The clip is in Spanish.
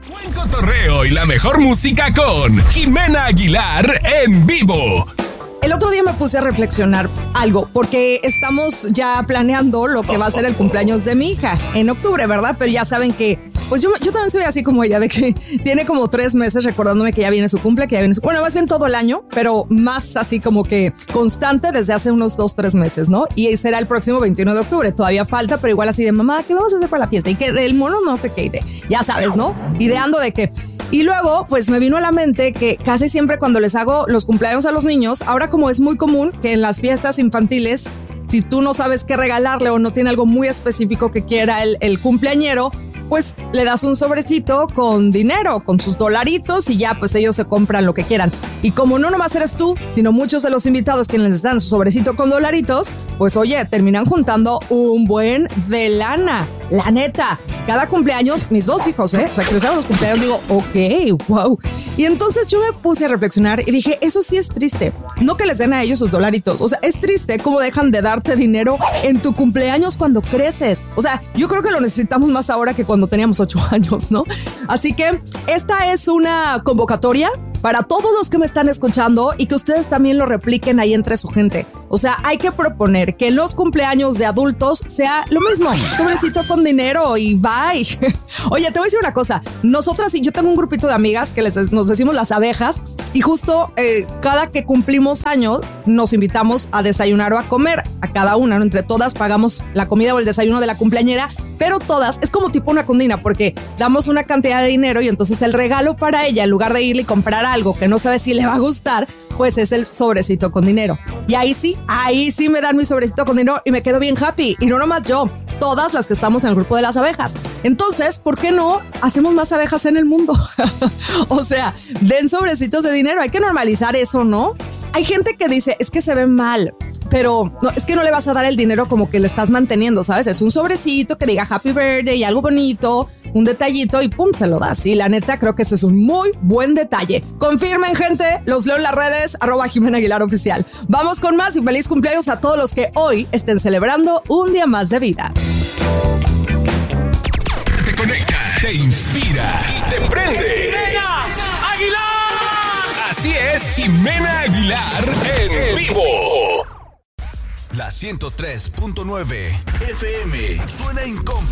Buen cotorreo y la mejor música con Jimena Aguilar en vivo. El otro día me puse a reflexionar algo, porque estamos ya planeando lo que va a ser el cumpleaños de mi hija en octubre, ¿verdad? Pero ya saben que, pues yo también soy así como ella, de que tiene como 3 meses recordándome que ya viene su cumple, que ya viene bueno, más bien todo el año, pero más así como que constante desde hace unos 2-3 meses, ¿no? Y será el próximo 21 de octubre, todavía falta, pero igual así de mamá, ¿qué vamos a hacer para la fiesta? Y que del mono no sé qué, ya sabes, ¿no? Ideando de que... Y luego, pues me vino a la mente que casi siempre cuando les hago los cumpleaños a los niños, ahora como es muy común que en las fiestas infantiles, si tú no sabes qué regalarle o no tiene algo muy específico que quiera el cumpleañero, pues le das un sobrecito con dinero, con sus dolaritos y ya pues ellos se compran lo que quieran. Y como no nomás eres tú, sino muchos de los invitados quienes les dan su sobrecito con dolaritos, pues oye, terminan juntando un buen de lana. La neta, cada cumpleaños, mis 2 hijos, o sea, que les hago los cumpleaños, digo, ok, wow. Y entonces yo me puse a reflexionar y dije, eso sí es triste. No que les den a ellos sus dolaritos. O sea, es triste cómo dejan de darte dinero en tu cumpleaños cuando creces. O sea, yo creo que lo necesitamos más ahora que cuando teníamos 8 años, ¿no? Así que esta es una convocatoria para todos los que me están escuchando y que ustedes también lo repliquen ahí entre su gente. O sea, hay que proponer que los cumpleaños de adultos sea lo mismo. Sobrecito con dinero y bye. Oye, te voy a decir una cosa. Nosotras y yo tengo un grupito de amigas que nos decimos las abejas y justo cada que cumplimos años nos invitamos a desayunar o a comer a cada una, ¿no? Entre todas pagamos la comida o el desayuno de la cumpleañera, pero todas es como tipo una condena porque damos una cantidad de dinero y entonces el regalo para ella, en lugar de irle y comprar algo que no sabe si le va a gustar, pues es el sobrecito con dinero. Y ahí sí me dan mi sobrecito con dinero y me quedo bien happy. Y no nomás yo, todas las que estamos en el grupo de las abejas. Entonces, ¿por qué no hacemos más abejas en el mundo? O sea, den sobrecitos de dinero. Hay que normalizar eso, ¿no? Hay gente que dice, es que se ve mal, pero no, es que no le vas a dar el dinero como que le estás manteniendo, ¿sabes? Es un sobrecito que diga Happy Birthday y algo bonito, un detallito y pum, se lo das. Y la neta, creo que ese es un muy buen detalle. Confirmen, gente, los leo en las redes, @Jimena Aguilar Oficial. Vamos con más y feliz cumpleaños a todos los que hoy estén celebrando un día más de vida. Te conecta, te inspira y te prende. ¡Jimena Aguilar! Así es, Jimena Aguilar en vivo. La 103.9 FM suena incomparable.